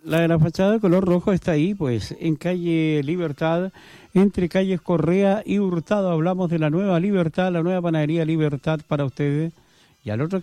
La de la fachada de color rojo está ahí, pues, en calle Libertad, entre calles Correa y Hurtado. Hablamos de la nueva Libertad, la nueva panadería Libertad para ustedes. Y al otro